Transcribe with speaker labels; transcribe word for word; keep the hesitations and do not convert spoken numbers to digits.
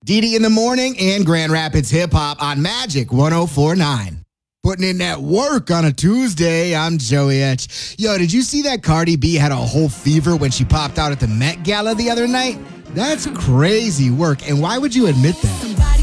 Speaker 1: Didi in the morning and Grand Rapids Hip Hop on Magic one oh four point nine. Putting in that work on a Tuesday, I'm Joey Etch. Yo, did you see that Cardi B had a whole fever when she popped out at the Met Gala the other night? That's crazy work, and why would you admit that?